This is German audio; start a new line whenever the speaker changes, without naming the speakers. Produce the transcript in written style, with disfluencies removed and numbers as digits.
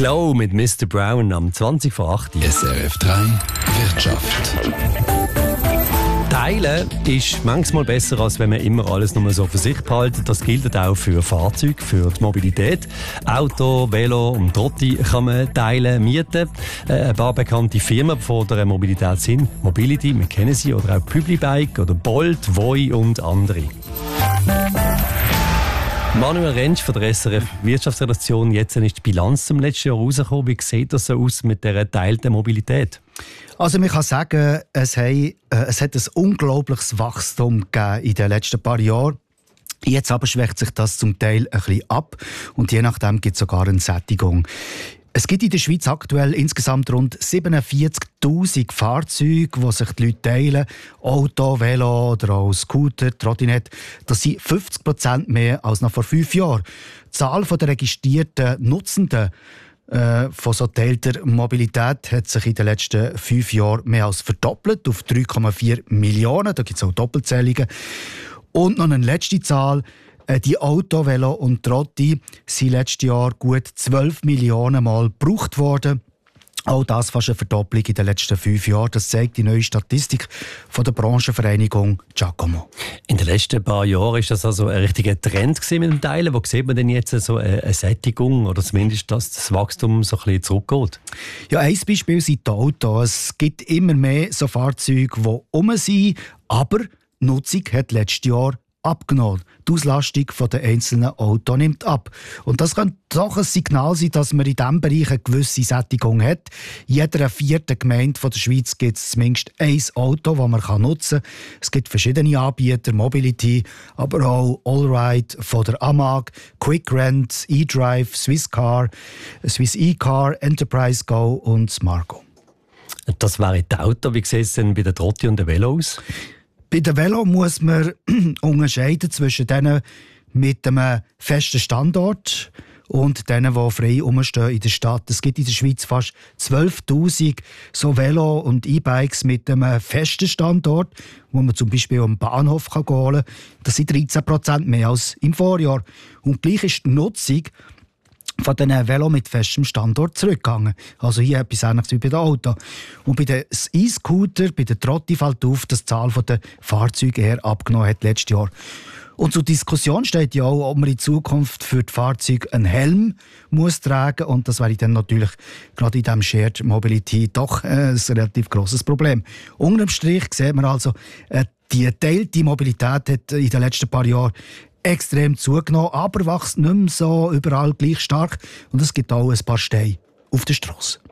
Glow mit Mr. Brown am 20 vor 8 Uhr.
SRF 3 Wirtschaft.
Teilen ist manchmal besser, als wenn man immer alles nur so für sich behält. Das gilt auch für Fahrzeuge, für die Mobilität. Auto, Velo und Trotti kann man teilen, mieten. Ein paar bekannte Firmen von der Mobilität sind Mobility, wir kennen sie, oder auch Publibike oder Bolt, Voi und andere. Manuel Rentsch von der SRF Wirtschaftsredaktion. Jetzt ist die Bilanz zum letzten Jahr rausgekommen. Wie sieht das so aus mit der geteilten Mobilität?
Also man kann sagen, es hat ein unglaubliches Wachstum gegeben in den letzten paar Jahren. Jetzt aber schwächt sich das zum Teil ein bisschen ab und je nachdem gibt es sogar eine Sättigung. Es gibt in der Schweiz aktuell insgesamt rund 47'000 Fahrzeuge, die sich die Leute teilen. Auto, Velo oder auch Scooter, Trottinett. Das sind 50% mehr als noch vor 5 Jahren. Die Zahl der registrierten Nutzenden von so teilter Mobilität hat sich in den letzten 5 Jahren mehr als verdoppelt auf 3,4 Millionen. Da gibt es auch Doppelzählungen. Und noch eine letzte Zahl. Die Auto, Velo und Trotti sind letztes Jahr gut 12 Millionen Mal gebraucht worden. Auch das fast eine Verdopplung in den letzten 5 Jahren. Das zeigt die neue Statistik von der Branchenvereinigung Giacomo.
In den letzten paar Jahren ist das also ein richtiger Trend mit dem Teilen. Wo sieht man denn jetzt so eine Sättigung oder zumindest, dass das Wachstum so ein bisschen zurückgeht?
Ja, ein Beispiel sind die Autos. Es gibt immer mehr so Fahrzeuge, die rum sind, aber die Nutzung hat letztes Jahr abgenommen. Die Auslastung der einzelnen Autos nimmt ab. Und das kann doch ein Signal sein, dass man in diesem Bereich eine gewisse Sättigung hat. In jeder 4. Gemeinde der Schweiz gibt es zumindest ein Auto, das man nutzen kann. Es gibt verschiedene Anbieter, Mobility, aber auch Allride von der AMAG, Quick Rent, eDrive, Swisscar, Swiss eCar, Enterprise Go und Smargo.
Das wäre die Auto. Wie sieht es denn bei den Trotti und den Velo aus?
Bei den Velo muss man unterscheiden zwischen denen mit einem festen Standort und denen, die frei rumstehen in der Stadt. Es gibt in der Schweiz fast 12'000 so Velo- und E-Bikes mit einem festen Standort, wo man zum Beispiel am Bahnhof holen kann. Das sind 13% mehr als im Vorjahr. Und gleich ist die Nutzung von diesen Velo mit festem Standort zurückgegangen. Also hier etwas Ähnliches wie bei den Autos. Und bei den E-Scooter, bei den Trotti fällt auf, dass die Zahl der Fahrzeuge eher abgenommen hat letztes Jahr. Und zur Diskussion steht ja auch, ob man in Zukunft für die Fahrzeuge einen Helm muss tragen muss. Und das wäre dann natürlich gerade in diesem Shared Mobility doch ein relativ grosses Problem. Unter dem Strich sieht man also, die geteilte Mobilität hat in den letzten paar Jahren extrem zugenommen, aber wächst nicht mehr so überall gleich stark. Und es gibt auch ein paar Steine auf der Strasse.